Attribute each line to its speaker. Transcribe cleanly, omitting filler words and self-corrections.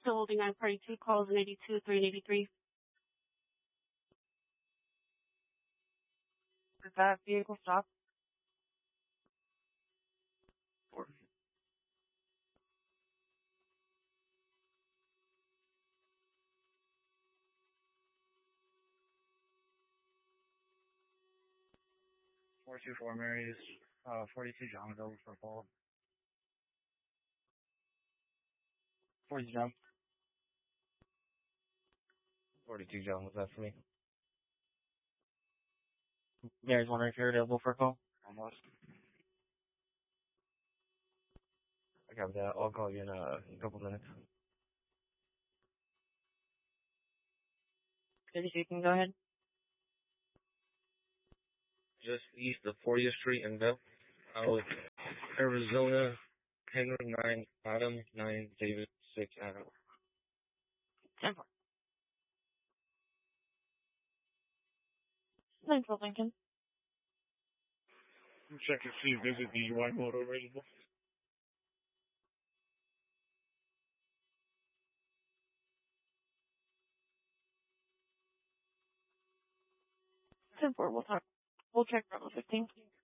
Speaker 1: Still holding 942, calls in 82, 3 and 83.
Speaker 2: Did that vehicle stop? 424 Mary's, 42 John over for Paul. 42 John. 42 John, was that for me? Mary's wondering if you're available for a call? Almost. I got that. I'll call you in a couple minutes. City, you can go ahead.
Speaker 3: Just east of 40th Street in Bell. Arizona, Henry 9, Adam 9, David 6, Adam.
Speaker 2: 10-4.
Speaker 1: 912 Lincoln.
Speaker 3: Check and see if there's a DUI motor available.
Speaker 1: 10-4, we'll talk. We'll check Bravo 15.